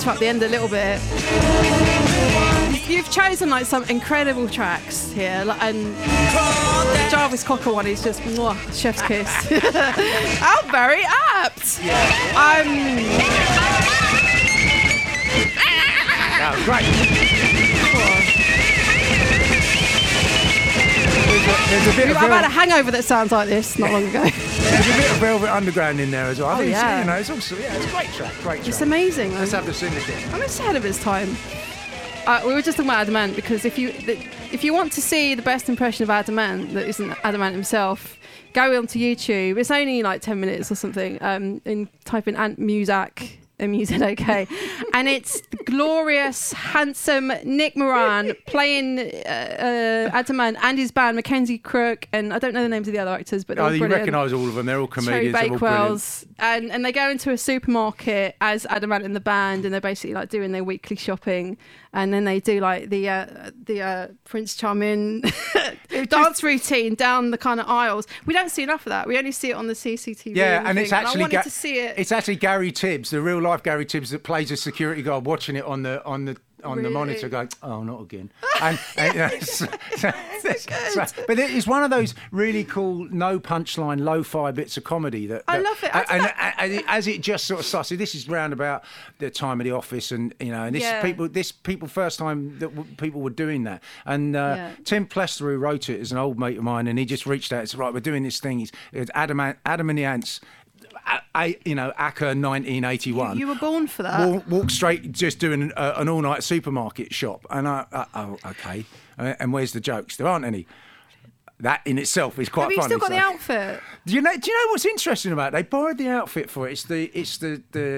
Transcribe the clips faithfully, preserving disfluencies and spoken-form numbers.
banter up the end a little bit. You've chosen like some incredible tracks here, like, and the Jarvis Cocker one is just mwah, chef's kiss. Oh, very apt. Um, That was great. There's a, there's a bit of I've had a Vel- hangover that sounds like this not long ago. there's a bit of Velvet Underground in there as well. I Oh, think yeah. it's, you know, it's also yeah, it's a great track, great track. It's amazing. Let's have the syndicate. I mean, it's ahead of its time. Uh, we were just talking about Adamant because if you if you want to see the best impression of Adamant that isn't Adamant himself, go onto YouTube. It's only like ten minutes or something. Um, and type in Ant Muzak. M U Z A K, and it's glorious, handsome Nick Moran playing uh, uh, Adamant and his band Mackenzie Crook, and I don't know the names of the other actors, but they're Oh, all you brilliant. recognise all of them. They're all Terry comedians. They're all brilliant. Bakewells, and and they go into a supermarket as Adamant and the band, and they're basically like doing their weekly shopping, and then they do like the uh, the uh, Prince Charming dance routine down the kind of aisles. We don't see enough of that. We only see it on the C C T V. Yeah, and, and thing, it's actually and I wanted Ga- to see it. It's actually Gary Tibbs, the real life Gary Tibbs, that plays a security guard, watching it on the on the on Really? the monitor, going, "Oh, not again." And, and, uh, so, so, good. so- but it's one of those really cool, no punchline, lo-fi bits of comedy that. I that- love it. I And, don't and, and it- as it just sort of starts, so this is round about the time of The Office, and you know, and this Yeah. is people, this people first time that w- people were doing that, and uh, Yeah. Tim Plester, who wrote it, is an old mate of mine, and he just reached out and said, "Right, we're doing this thing. It's, it's Adam, Adam and the Ants." I, I, you know, A C C A nineteen eighty-one. You were born for that. Walk, walk straight, just doing uh, an all-night supermarket shop, and I, I oh, okay. Uh, and where's the jokes? There aren't any. That in itself is quite Have you funny. still got so. the outfit? Do you know? Do you know what's interesting about it? They borrowed the outfit for it. It's the it's the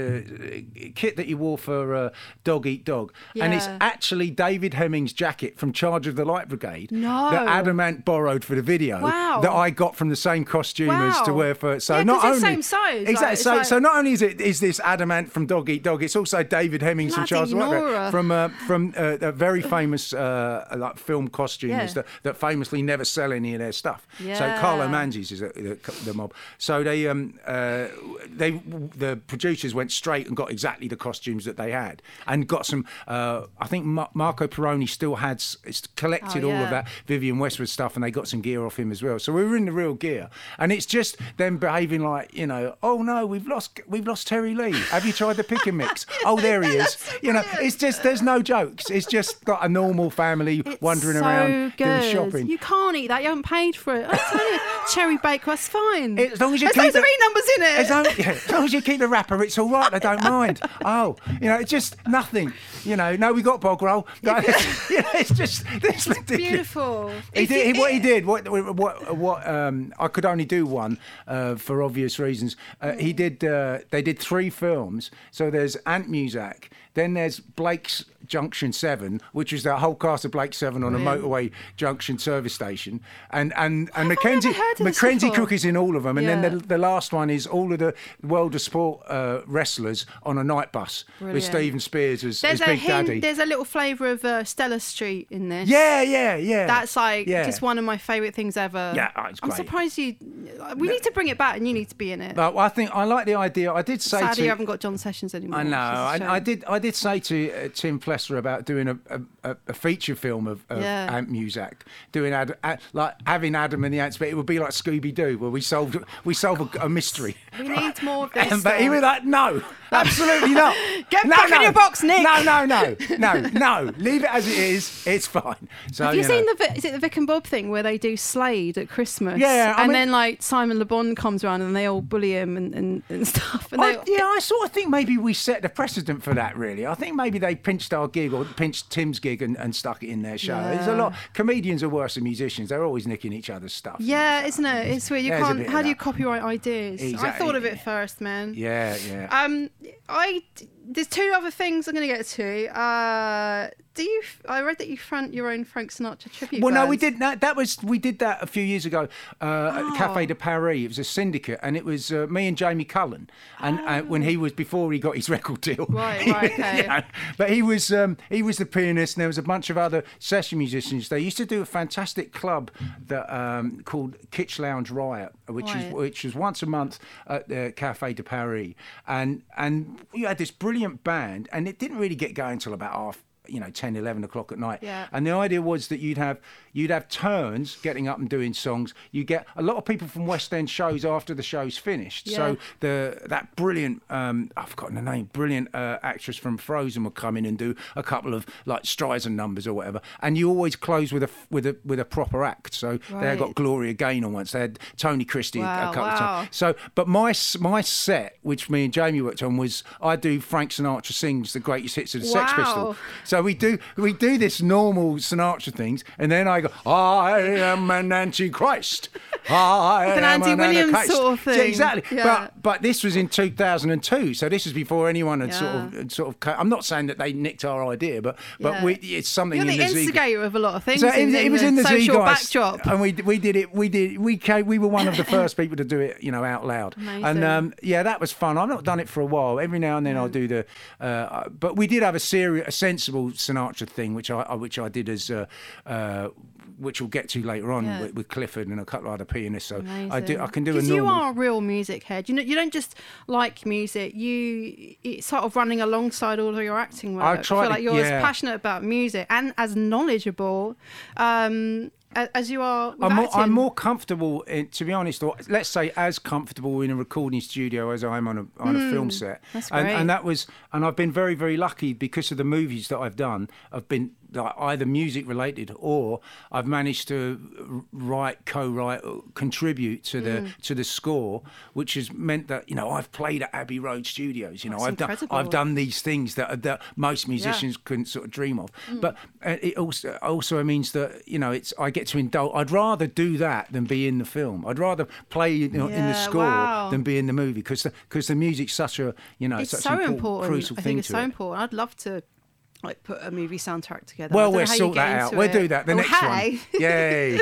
the kit that you wore for uh, Dog Eat Dog, and it's Yeah. actually David Hemming's jacket from Charge of the Light Brigade No. that Adamant borrowed for the video. Wow. That I got from the same costumers to Wow. wear for. So Yeah, 'cause not it's only same size, exactly. like, it's so, like- so not only is it is this Adamant from Dog Eat Dog, it's also David Hemmings from Bloody Charge of the Light Brigade Nora. from uh, from uh, a very famous uh, like film costumers Yeah. that, that famously never sell any of their stuff. So Yeah. Carlo Mangi's is the, the, the mob. So they, um, uh, they, the producers went straight and got exactly the costumes that they had, and got some. Uh, I think Mar- Marco Peroni still had s- it's collected Oh, all yeah. of that Vivian Westwood stuff, and they got some gear off him as well. So we were in the real gear, and it's just them behaving like, you know, oh no, we've lost, we've lost Terry Lee. Have you tried the pick and mix? Oh, there he is. You know, it's just there's no jokes. It's just got a normal family It's wandering so around good. doing shopping. You can't eat that. You haven't paid for it. I tell you, cherry bake, that's fine. As long as you There's keep loads the- of E numbers in it. As long, yeah, as long as you keep the wrapper, it's all right. I don't mind. Oh, you know, it's just nothing. You know, no, we got bog roll. Like, you know, it's just it's ridiculous. Beautiful. He If did, you- he, what he did, what what what um, I could only do one uh, for obvious reasons. Uh, he did. Uh, they did three films. So there's Ant Muzak. Then there's Blake's Junction Seven, which is the whole cast of Blake Seven on a Brilliant. motorway junction service station, and and and Have I Mackenzie never heard of this Mackenzie before? Cook is in all of them, and Yeah. then the, the last one is all of the World of Sport uh, wrestlers on a night bus with Brilliant. Stephen Spears as, There's as a Big hint, Daddy. there's a little flavour of uh, Stella Street in this. Yeah, yeah, yeah. That's like yeah. just one of my favourite things ever. Yeah, oh, it's I'm great. surprised you. We need to bring it back, and you need to be in it. But I think I like the idea. I did say Sadly, to you haven't got John Sessions anymore. I know. which is a I, I shame. did. I did say to uh, Tim Plester about doing a, a, a feature film of, of Yeah. Ant Muzak, doing ad, ad, like having Adam and the Ants, but it would be like Scooby Doo, where we solved we solve a, a mystery. We need more of this. And, but he stuff. was like, no, absolutely not. Get no, back in no. your box, Nick. No, no, no, no, no. Leave it as it is. It's fine. So, Have you, know. seen the Vi- is it the Vic and Bob thing where they do Slade at Christmas? Yeah, I and mean- then like Simon Le Bon comes around and they all bully him and, and, and stuff. And I, they, yeah, I sort of think maybe we set the precedent for that, really. I think maybe they pinched our gig or pinched Tim's gig and, and stuck it in their show. There's a Yeah. lot. Comedians are worse than musicians. They're always nicking each other's stuff. yeah, isn't it? It's weird. You There's a can't. bit of How do you that. copyright ideas? I Exactly. thought of it first, man. Yeah, yeah. Um, I there's two other things I'm going to get to. Uh, do you? I read that you front your own Frank Sinatra tribute. Well, no, we bands. did that. That was we did that a few years ago uh, Oh. at Café de Paris. It was a syndicate, and it was uh, me and Jamie Cullen, and uh, when he was before he got his record deal. Right, right, okay. You know, but he was um, he was the pianist, and there was a bunch of other session musicians. They used to do a fantastic club that um, called Kitsch Lounge Riot, which Right. is which was once a month at the Café de Paris, and and you had this brilliant brilliant band, and it didn't really get going until about half, you know, ten, eleven o'clock at night. Yeah. And the idea was that you'd have you'd have turns getting up and doing songs. You get a lot of people from West End shows after the show's finished. Yeah. So the that brilliant, um, I've forgotten the name, brilliant uh, actress from Frozen would come in and do a couple of like Streisand numbers or whatever. And you always close with a with a with a proper act. So Right. they got Gloria Gaynor once. They had Tony Christie Wow, a couple wow. of times. So, but my s- my set, which me and Jamie worked on, was I do Frank Sinatra sings the greatest hits of the Sex Wow. Pistols. So we do we do this normal Sinatra things, and then I go, I am an antichrist. I Like an am Andy an Williams anarchist. sort of Yeah, thing. exactly. Yeah. But but this was in two thousand two, so this was before anyone had sort Yeah. of had sort of. co- I'm not saying that they nicked our idea, but but Yeah. we, it's something You're in the the Ziegler- instigator of a lot of things. so it, in, it was in the social Zeitgeist, backdrop. and we we did it. We did we came, we were one of the first people to do it, you know, out loud. Amazing. And um, yeah, that was fun. I've not done it for a while. Every now and then I'll do the, uh, but we did have a serious, a sensible Sinatra thing, which I I- which I did as, uh, uh, which we'll get to later on Yeah. with, with Clifford and a couple of other pianists. So Amazing. I do I can do a Because normal. you are a real music head. You know, you don't just like music. You it's sort of running alongside all of your acting work. I try feel to- like you're yeah. as passionate about music and as knowledgeable um, a- as you are. With I'm more, acting. I'm more comfortable, in, to be honest, or let's say as comfortable in a recording studio as I am on a on a film set. that's and, great. and that was, and I've been very, very lucky because of the movies that I've done. I've been like, either music related or I've managed to write, co-write, or contribute to the Mm. to the score, which has meant that you know I've played at Abbey Road Studios. You know, That's I've done incredible. I've done these things that that most musicians couldn't sort of dream of. Mm. But uh, it also also means that you know it's I get to indulge. I'd rather do that than be in the film. I'd rather play you know, in the Yeah, score wow. than be in the movie because the, cause the music's such a you know It's such so an important, important. crucial I thing think it's to so it. important. I'd love to like put a movie soundtrack together. I Well, don't know we'll how you sort get that out. into We'll it. do that. The Oh, next hey. one. Yay.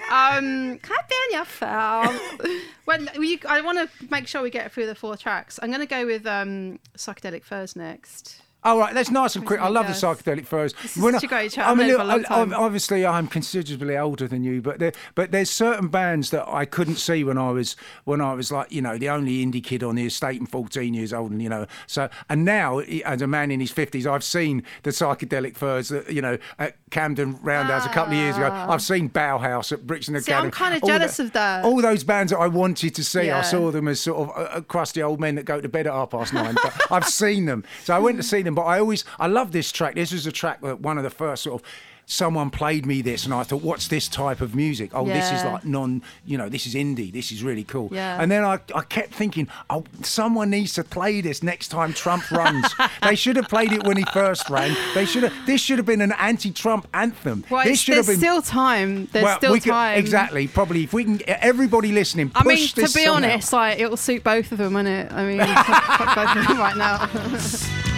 Um, clap in your phone. Well, you, I want to make sure we get through the four tracks. I'm going to go with um, Psychedelic Furs next. All right, that's nice and quick. I love the Yes. psychedelic furs. This is such a great chat. I've I'm a known you little, for a long I- time. obviously, I'm considerably older than you, but there, but there's certain bands that I couldn't see when I was when I was like you know the only indie kid on the estate and fourteen years old, and you know so and now as a man in his fifties, I've seen the psychedelic furs that you know at Camden Roundhouse a couple of years ago. I've seen Bauhaus at Brixton Ah. See, I'm Academy. kinda All jealous of that. All those bands that I wanted to see, I Yeah. saw them as sort of uh, uh, crusty old men that go to bed at half past nine. But I've seen them, so I went to see them. But I always, I love this track. This is a track that one of the first sort of. Someone played me this, and I thought, "What's this type of music? Oh, this is Yeah. like non, you know, this is indie. This is really cool." Yeah. And then I, I kept thinking, "Oh, someone needs to play this next time Trump runs." They should have played it when he first ran. They should have. This should have been an anti-Trump anthem. Well, this it's, should there's have been. still time. There's well, still we could- time. exactly. Probably if we can, everybody listening. I Push mean, to this be song out. honest, like it'll suit both of them, won't it? I mean, fuck, fuck both of them right now.